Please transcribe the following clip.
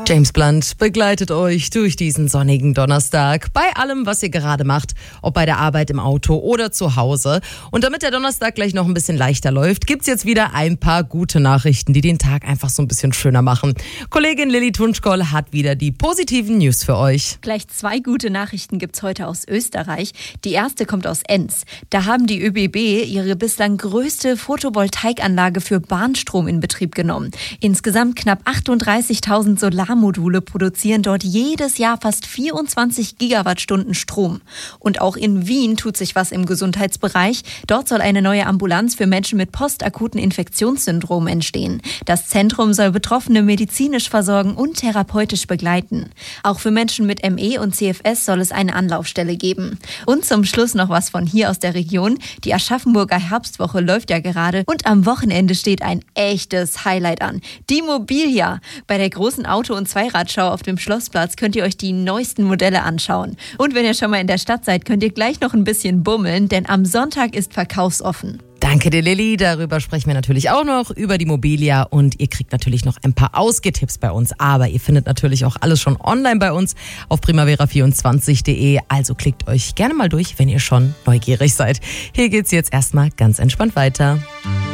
James Blunt begleitet euch durch diesen sonnigen Donnerstag bei allem, was ihr gerade macht, ob bei der Arbeit, im Auto oder zu Hause. Und damit der Donnerstag gleich noch ein bisschen leichter läuft, gibt's jetzt wieder ein paar gute Nachrichten, die den Tag einfach so ein bisschen schöner machen. Kollegin Lilly Tunschkoll hat wieder die positiven News für euch. Gleich 2 gute Nachrichten gibt's heute aus Österreich. Die erste kommt aus Enns. Da haben die ÖBB ihre bislang größte Photovoltaikanlage für Bahnstrom in Betrieb genommen. Insgesamt knapp 38.000 Solarmodule produzieren dort jedes Jahr fast 24 Gigawattstunden Strom. Und auch in Wien tut sich was im Gesundheitsbereich. Dort soll eine neue Ambulanz für Menschen mit postakuten Infektionssyndrom entstehen. Das Zentrum soll Betroffene medizinisch versorgen und therapeutisch begleiten. Auch für Menschen mit ME und CFS soll es eine Anlaufstelle geben. Und zum Schluss noch was von hier aus der Region. Die Aschaffenburger Herbstwoche läuft ja gerade und am Wochenende steht ein echtes Highlight an. Die Mobilia. Bei der großen Auto- und Zweiradschau auf dem Schlossplatz könnt ihr euch die neuesten Modelle anschauen. Und wenn ihr schon mal in der Stadt seid, könnt ihr gleich noch ein bisschen bummeln, denn am Sonntag ist verkaufsoffen. Danke dir, Lilly. Darüber sprechen wir natürlich auch noch, über die Mobilia. Und ihr kriegt natürlich noch ein paar Ausgetipps bei uns. Aber ihr findet natürlich auch alles schon online bei uns auf primavera24.de. Also klickt euch gerne mal durch, wenn ihr schon neugierig seid. Hier geht's jetzt erstmal ganz entspannt weiter.